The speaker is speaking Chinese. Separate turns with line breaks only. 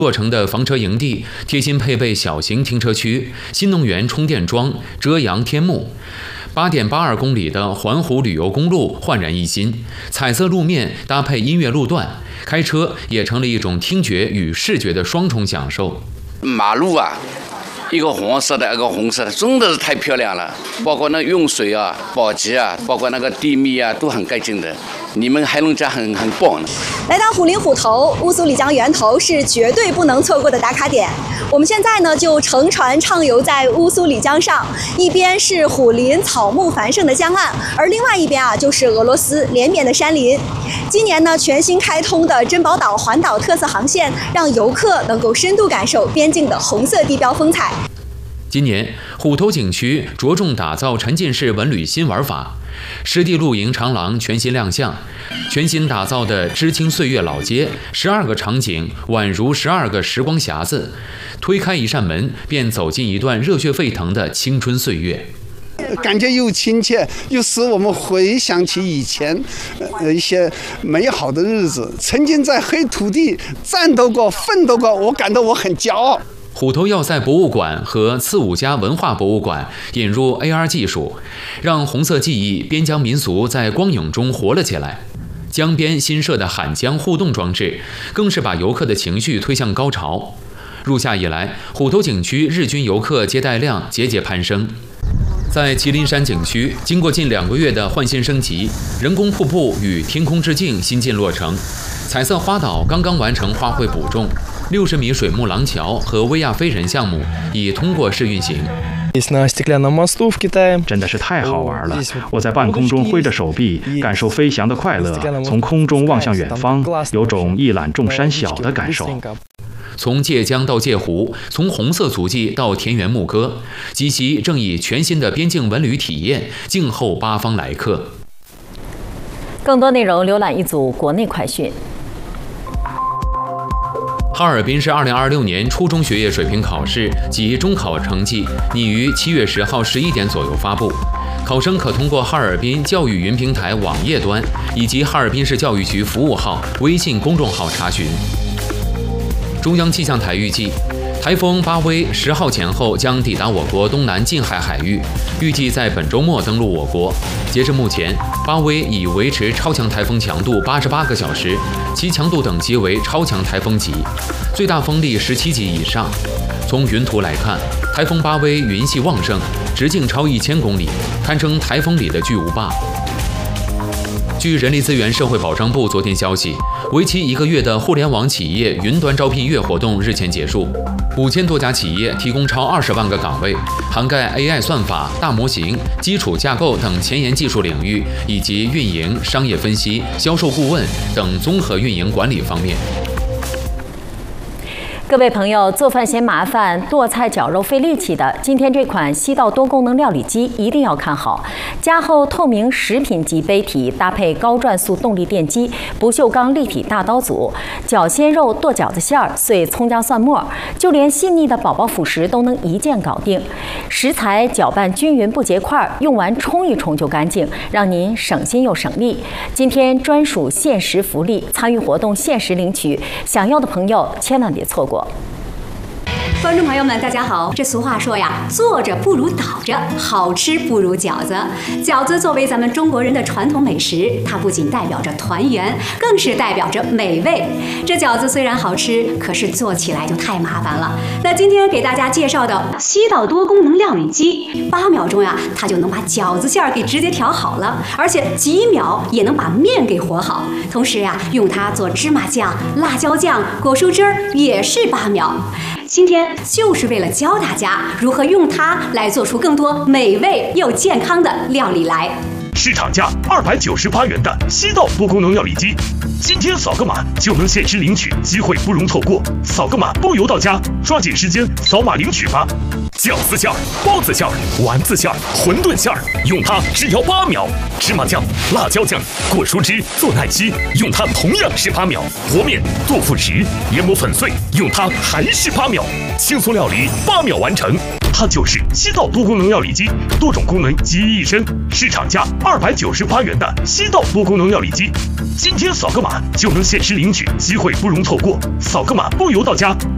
落成的房车营地贴心配备小型停车区、新能源充电桩、遮阳天幕。8.82公里的环湖旅游公路焕然一新，彩色路面搭配音乐路段，开车也成了一种听觉与视觉的双重享受。
马路啊，一个黄色的，一个红色的，真的是太漂亮了。包括那用水啊、保洁啊，包括那个地面啊，都很干净的。你们还能讲很棒呢。
来到虎林虎头乌苏里江源头是绝对不能错过的打卡点。我们现在呢就乘船畅游在乌苏里江上，一边是虎林草木繁盛的江岸，而另外一边啊就是俄罗斯连绵的山林。今年呢全新开通的珍宝岛环岛特色航线，让游客能够深度感受边境的红色地标风采。
今年虎头景区着重打造沉浸式文旅新玩法，湿地露营长廊全新亮相，全新打造的知青岁月老街，12个场景宛如12个时光匣子，推开一扇门便走进一段热血沸腾的青春岁月。
感觉又亲切，又使我们回想起以前一些美好的日子，曾经在黑土地战斗过、奋斗过，我感到我很骄傲。
虎头要塞博物馆和次五家文化博物馆引入 AR 技术，让红色记忆边疆民俗在光影中活了起来。江边新设的喊江互动装置，更是把游客的情绪推向高潮。入夏以来，虎头景区日均游客接待量节节攀升。在麒麟山景区，经过近2个月的换新升级，人工瀑布与天空之镜新近落成，彩色花岛刚刚完成花卉补种，60米水幕廊桥和威亚飞人项目已通过试运行。
真的是太好玩了！我在半空中挥着手臂，感受飞翔的快乐，从空中望向远方，有种一览众山小的感受。
从界江到界湖，从红色足迹到田园牧歌，鸡西正以全新的边境文旅体验静候八方来客。
更多内容浏览一组国内快讯。
哈尔滨市2026年初中学业水平考试及中考成绩拟于7月10号11点左右发布，考生可通过哈尔滨教育云平台网页端以及哈尔滨市教育局服务号微信公众号查询。中央气象台预计，台风巴威10号前后将抵达我国东南近海海域，预计在本周末登陆我国。截至目前，巴威已维持超强台风强度88个小时，其强度等级为超强台风级，最大风力17级以上。从云图来看，台风巴威云系旺盛，直径超1000公里，堪称台风里的巨无霸。据人力资源社会保障部昨天消息，为期1个月的互联网企业云端招聘月活动日前结束，5000多家企业提供超20万个岗位，涵盖 AI 算法、大模型、基础架构等前沿技术领域，以及运营、商业分析、销售顾问等综合运营管理方面。
各位朋友，做饭嫌麻烦、剁菜绞肉费力气的，今天这款西道多功能料理机一定要看好。加厚透明食品级杯体，搭配高转速动力电机、不锈钢立体大刀组，绞鲜肉、剁饺子馅儿、碎葱姜蒜末，就连细腻的宝宝辅食都能一键搞定。食材搅拌均匀不结块，用完冲一冲就干净，让您省心又省力。今天专属限时福利，参与活动限时领取，想要的朋友千万别错过。
观众朋友们，大家好。这俗话说呀，坐着不如倒着，好吃不如饺子。饺子作为咱们中国人的传统美食，它不仅代表着团圆，更是代表着美味。这饺子虽然好吃，可是做起来就太麻烦了。那今天给大家介绍的西道多功能料理机，8秒钟呀，它就能把饺子馅儿给直接调好了，而且几秒也能把面给和好。同时呀，用它做芝麻酱、辣椒酱、果蔬汁儿也是8秒。今天就是为了教大家如何用它来做出更多美味又健康的料理来。
市场价298元的西道多功能料理机，今天扫个码就能限时领取，机会不容错过。扫个码包邮到家，抓紧时间扫码领取吧。饺子馅儿、包子馅儿、丸子馅儿、馄饨馅儿，用它只要8秒。芝麻酱、辣椒酱、果蔬汁做奶昔，用它同样是8秒。和面、做副食、研磨粉碎，用它还是8秒。轻松料理8秒完成，它就是西道多功能料理机，多种功能集于一身。市场价298元的西道多功能料理机，今天扫个码就能限时领取，机会不容错过。扫个码包邮到家，